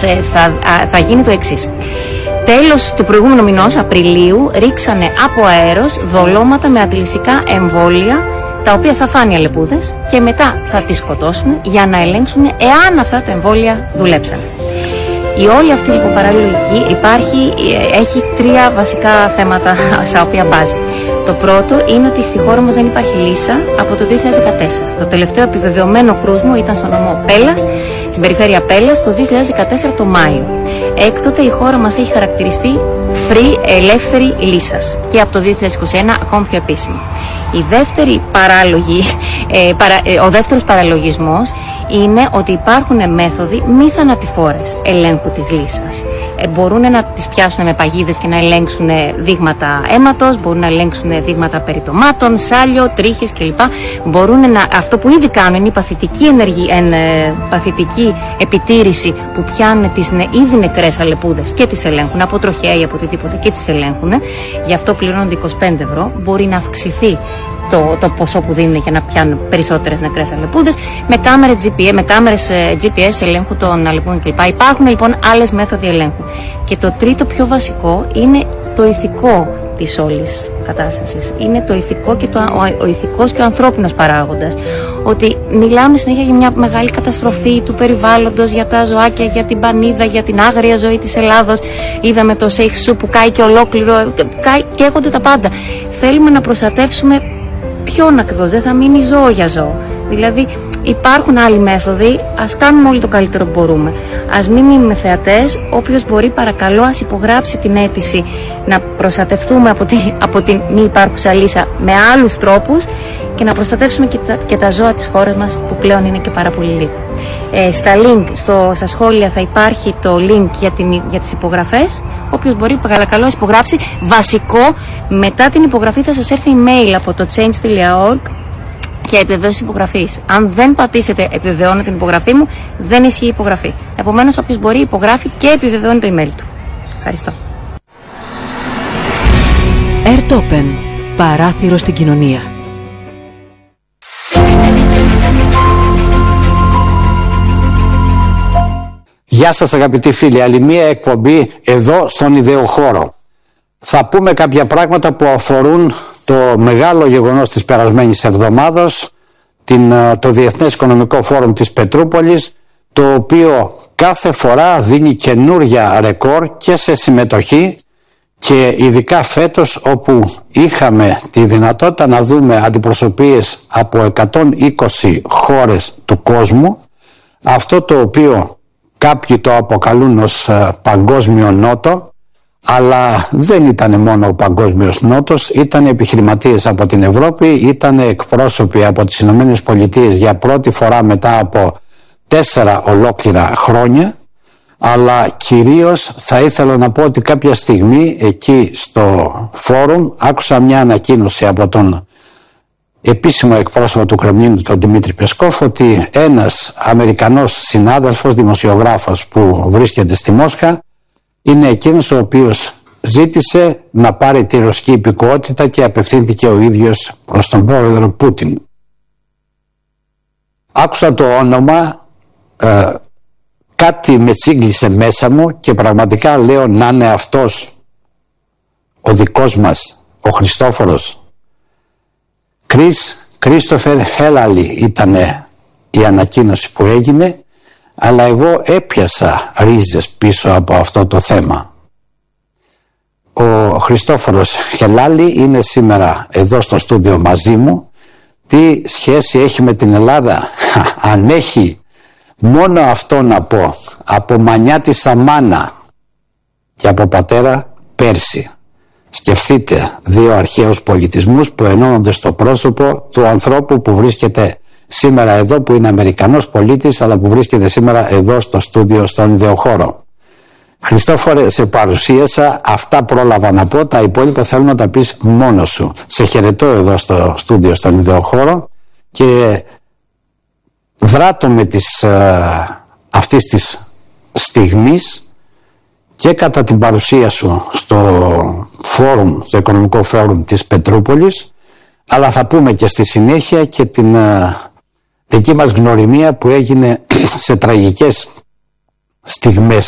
θα γίνει το εξής. Τέλος του προηγούμενου μηνός, Απριλίου, ρίξανε από αέρος δολώματα με αντιλυσικά εμβόλια, τα οποία θα φάνε οι αλεπούδες και μετά θα τις σκοτώσουν για να ελέγξουν εάν αυτά τα εμβόλια δουλέψαν. Η όλη αυτή λοιπόν παραλογική έχει τρία βασικά θέματα στα οποία μπάζει. Το πρώτο είναι ότι στη χώρα μας δεν υπάρχει λύσα από το 2014. Το τελευταίο επιβεβαιωμένο κρούσμα ήταν στο νομό Πέλλας, στην περιφέρεια Πέλλας, το 2014 το Μάιο. Έκτοτε η χώρα μας έχει χαρακτηριστεί free, ελεύθερη λύσας και από το 2021 ακόμη πιο επίσημο. Η δεύτερη ο δεύτερος παραλογισμός είναι ότι υπάρχουν μέθοδοι μη θανατηφόρες ελέγχου της λύσας. Μπορούν να τις πιάσουν με παγίδες και να ελέγξουν δείγματα αίματος, μπορούν να ελέγξουν δείγματα περιτομάτων, σάλιο, τρίχες κλπ. Αυτό που ήδη κάνουν είναι η παθητική επιτήρηση που πιάνουν τις ήδη νεκρές αλεπούδες και τις ελέγχουν από τροχέα ή από οτιδήποτε και τις ελέγχουν. Γι' αυτό πληρώνονται 25 ευρώ. Μπορεί να αυξηθεί το ποσό που δίνουν για να πιάνουν περισσότερες νεκρές αλεπούδες με κάμερες GPS ελέγχου των αλεπούδων κλπ. Υπάρχουν λοιπόν άλλες μέθοδοι ελέγχου. Και το τρίτο πιο βασικό είναι το ηθικό της όλης κατάστασης. Είναι το ηθικό και ο ηθικός και ο ανθρώπινος παράγοντας. Ότι μιλάμε συνέχεια για μια μεγάλη καταστροφή του περιβάλλοντος, για τα ζωάκια, για την πανίδα, για την άγρια ζωή της Ελλάδος. Είδαμε το Σέιχ που κάει και ολόκληρο, καίγονται τα πάντα. Θέλουμε να προστατεύσουμε ποιον ακριβώς, δεν θα μείνει ζώο για ζώο. Δηλαδή υπάρχουν άλλοι μέθοδοι, ας κάνουμε όλοι το καλύτερο που μπορούμε. Ας μην μείνουμε θεατές, όποιος μπορεί παρακαλώ ας υπογράψει την αίτηση να προστατευτούμε από την μη υπάρχουσα λύσα με άλλους τρόπους και να προστατεύσουμε και τα ζώα της χώρας μας που πλέον είναι και πάρα πολύ λίγα. Στα σχόλια θα υπάρχει το link για τις υπογραφές. Όποιος μπορεί παρακαλώ ας υπογράψει. Βασικό, μετά την υπογραφή θα σας έρθει email από το change.org και επιβεβαίωση υπογραφής. Αν δεν πατήσετε επιβεβαιώνω την υπογραφή μου, δεν ισχύει η υπογραφή. Επομένως, όποιος μπορεί υπογράφει και επιβεβαιώνει το email του. Ευχαριστώ. Airtopen. Παράθυρο στην κοινωνία. Γεια σας αγαπητοί φίλοι, άλλη μία εκπομπή εδώ στον Ιδεοχώρο. Θα πούμε κάποια πράγματα που αφορούν το μεγάλο γεγονός της περασμένης εβδομάδας, το Διεθνές Οικονομικό Φόρουμ της Πετρούπολης, το οποίο κάθε φορά δίνει καινούρια ρεκόρ και σε συμμετοχή και ειδικά φέτος όπου είχαμε τη δυνατότητα να δούμε αντιπροσωπείες από 120 χώρες του κόσμου, αυτό το οποίο κάποιοι το αποκαλούν ως παγκόσμιο νότο, αλλά δεν ήταν μόνο ο παγκόσμιος νότος, ήταν επιχειρηματίες από την Ευρώπη, ήταν εκπρόσωποι από τις Ηνωμένες Πολιτείες για πρώτη φορά μετά από 4 ολόκληρα χρόνια, αλλά κυρίως θα ήθελα να πω ότι κάποια στιγμή εκεί στο φόρουμ άκουσα μια ανακοίνωση από τον επίσημο εκπρόσωπο του Κρεμλίνου, τον Δημήτρη Πεσκόφ, ότι ένας Αμερικανός συνάδελφος, δημοσιογράφος που βρίσκεται στη Μόσχα, είναι εκείνος ο οποίος ζήτησε να πάρει τη ρωσική υπηκότητα και απευθύνθηκε ο ίδιος προς τον πρόεδρο Πούτιν. Άκουσα το όνομα, κάτι με τσίγκλισε μέσα μου και πραγματικά λέω να είναι αυτός ο δικός μας, ο Χριστόφορος. Κρίστοφερ Χέλαλι ήταν η ανακοίνωση που έγινε, αλλά εγώ έπιασα ρίζες πίσω από αυτό το θέμα. Ο Χριστόφορος Χελάλη είναι σήμερα εδώ στο στούντιο μαζί μου. Τι σχέση έχει με την Ελλάδα? Αν έχει, μόνο αυτό να πω. Από μανιά τη Σαμάνα και από πατέρα Πέρση. Σκεφτείτε δύο αρχαίους πολιτισμούς που ενώνονται στο πρόσωπο του ανθρώπου που βρίσκεται σήμερα εδώ, που είναι Αμερικανός πολίτης, αλλά που βρίσκεται σήμερα εδώ στο στούντιο στον Ιδεοχώρο. Χριστόφορε, σε παρουσίασα, αυτά πρόλαβα να πω, τα υπόλοιπα θέλω να τα πεις μόνος σου. Σε χαιρετώ εδώ στο στούντιο στον Ιδεοχώρο και δράτω με αυτής της στιγμής και κατά την παρουσία σου στο Οικονομικό Φόρουμ της Πετρούπολης, αλλά θα πούμε και στη συνέχεια και την δική μας γνωριμία που έγινε σε τραγικές στιγμές